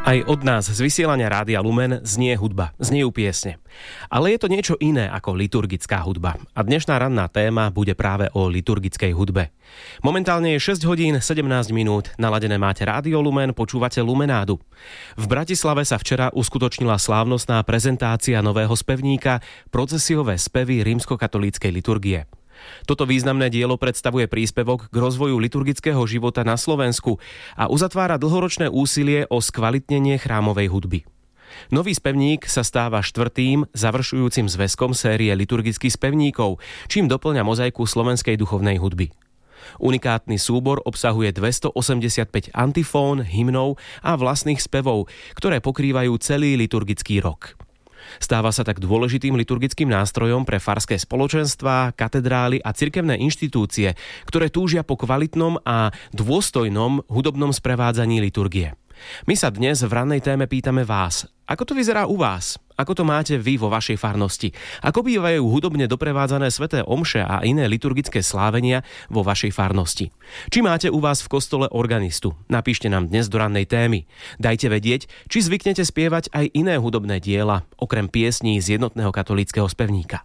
Aj od nás z vysielania Rádia Lumen znie hudba, zniejú piesne. Ale je to niečo iné ako liturgická hudba. A dnešná ranná téma bude práve o liturgickej hudbe. Momentálne je 6 hodín 17 minút, naladené máte Rádio Lumen, počúvate Lumenádu. V Bratislave sa včera uskutočnila slávnostná prezentácia nového spevníka Procesiové spevy rímskokatolíckej liturgie. Toto významné dielo predstavuje príspevok k rozvoju liturgického života na Slovensku a uzatvára dlhoročné úsilie o skvalitnenie chrámovej hudby. Nový spevník sa stáva 4. završujúcim zväzkom série liturgických spevníkov, čím doplňa mozaiku slovenskej duchovnej hudby. Unikátny súbor obsahuje 285 antifón, hymnov a vlastných spevov, ktoré pokrývajú celý liturgický rok. Stáva sa tak dôležitým liturgickým nástrojom pre farské spoločenstvá, katedrály a cirkevné inštitúcie, ktoré túžia po kvalitnom a dôstojnom hudobnom sprevádzaní liturgie. My sa dnes v rannej téme pýtame vás, ako to vyzerá u vás? Ako to máte vy vo vašej farnosti? Ako bývajú hudobne doprevádzané sväté omše a iné liturgické slávenia vo vašej farnosti? Či máte u vás v kostole organistu? Napíšte nám dnes do rannej témy. Dajte vedieť, či zvyknete spievať aj iné hudobné diela, okrem piesní z jednotného katolíckeho spevníka.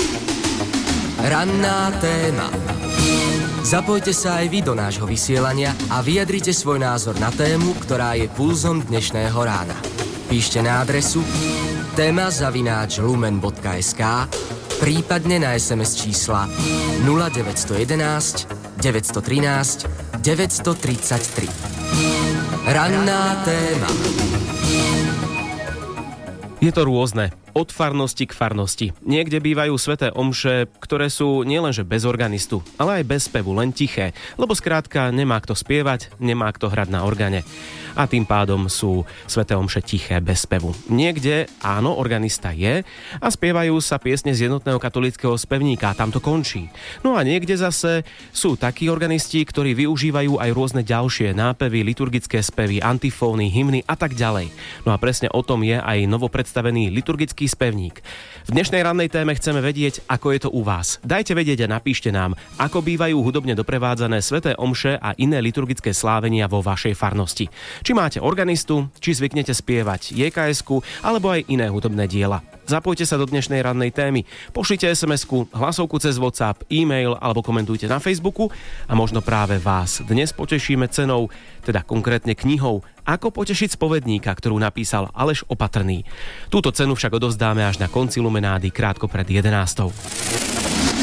Ranná téma. Zapojte sa aj vy do nášho vysielania a vyjadrite svoj názor na tému, ktorá je pulzom dnešného rána. Píšte na adresu téma@lumen.sk, prípadne na SMS čísla 0911 913 933. Ranná téma. Je to rôzne. Od farnosti k farnosti. Niekde bývajú sväté omše, ktoré sú nielenže bez organistu, ale aj bez spevu, len tiché, lebo skrátka nemá kto spievať, nemá kto hrať na organe. A tým pádom sú sväté omše tiché, bez spevu. Niekde, áno, organista je a spievajú sa piesne z jednotného katolíckeho spevníka, tam to končí. No a niekde zase sú takí organisti, ktorí využívajú aj rôzne ďalšie nápevy, liturgické spevy, antifóny, hymny a tak ďalej. No a presne o tom je aj novopredstavený liturgický spevník. V dnešnej rannej téme chceme vedieť, ako je to u vás. Dajte vedieť a napíšte nám, ako bývajú hudobne doprevádzané sväté omše a iné liturgické slávenia vo vašej farnosti. Či máte organistu, či zvyknete spievať JKS-ku, alebo aj iné hudobné diela. Zapojte sa do dnešnej rannej témy. Pošlite SMS-ku, hlasovku cez WhatsApp, e-mail alebo komentujte na Facebooku a možno práve vás dnes potešíme cenou, teda konkrétne knihou Ako potešiť spovedníka, ktorú napísal Aleš Opatrný. Túto cenu však odovzdáme až na konci Lumenády krátko pred 11.